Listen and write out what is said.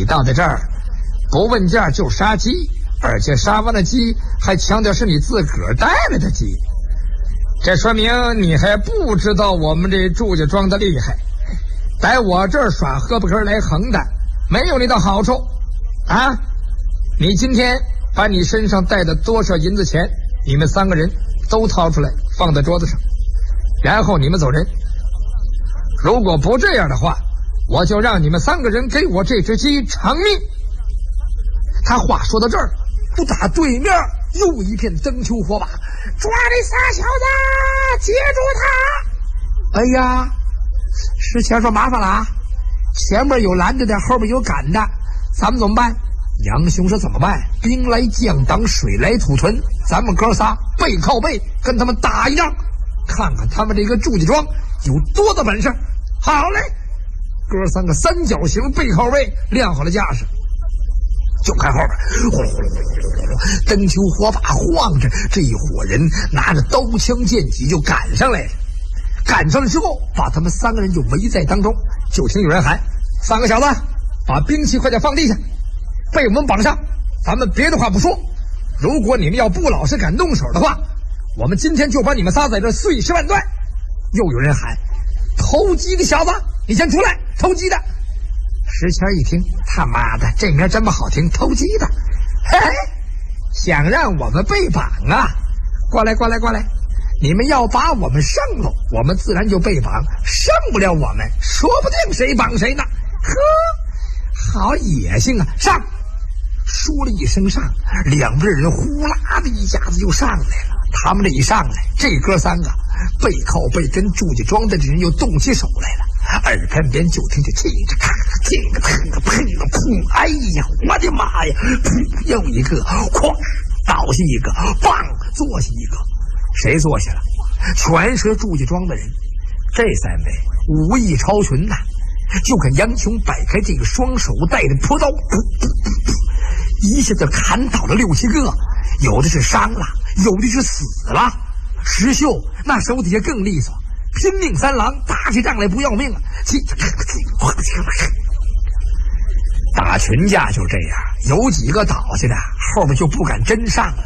到的这儿，不问价就杀鸡，而且杀完了鸡还强调是你自个儿带来的鸡，这说明你还不知道我们这祝家庄的厉害。在我这儿耍喝不根来横的，没有你的好处啊！你今天把你身上带的多少银子钱，你们3个人都掏出来放在桌子上，然后你们走人。如果不这样的话，我就让你们3个人给我这只鸡偿命。他话说到这儿，不打对面又一片灯球火把，抓这仨小子，接住他！哎呀，石谦说麻烦了啊，前面有拦着的，后面有赶的，咱们怎么办？杨雄说怎么办？兵来将挡，水来土屯，咱们哥仨背靠背跟他们打一仗，看看他们这个祝家庄有多大本事。好嘞，哥3个三角形背靠背亮好了架势，就看后边呼噜呼噜呼噜呼噜，灯球火把晃着，这一伙人拿着刀枪剑戟就赶上来了。赶上了之后，把他们3个人就围在当中，就听有人喊：“3个小子，把兵器快点放地下，被我们绑上。咱们别的话不说，如果你们要不老实敢动手的话，我们今天就把你们仨在这碎尸万段。”又有人喊：“偷鸡的小子，你先出来！偷鸡的！”石谦一听，他妈的，这名真不好听，偷鸡的！嘿，想让我们被绑啊？过来，过来，过来！你们要把我们胜了，我们自然就被绑；胜不了我们，说不定谁绑谁呢。呵，好野性啊！上！说了一声上，2个人呼啦的一下子就上来了。他们这一上来，这哥3个背靠背跟祝家庄的这人又动起手来了，耳边边就听见听着咔听个砰个砰个砰，哎呀，我的妈呀！砰，又一个，哐，倒下一个，棒，坐下一个。谁坐下了？全是祝家庄的人。这3位武艺超群呐，就看杨雄摆开这个双手带的朴刀，一下就砍倒了6、7个，有的是伤了，有的是死了。石秀那手底下更利索，拼命3郎打起仗来不要命啊！打群架就这样，有几个倒下的，后面就不敢真上了。